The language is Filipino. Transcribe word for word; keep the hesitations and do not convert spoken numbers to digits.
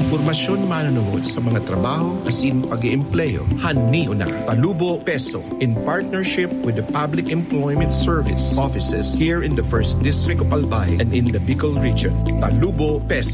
impormasyon manunungod sa mga trabaho asin pag-iempleyo. Hanio na Talubo Peso in partnership with the Public Employment Service offices here in the First District of Albay and in the Bicol region. Talubo Peso.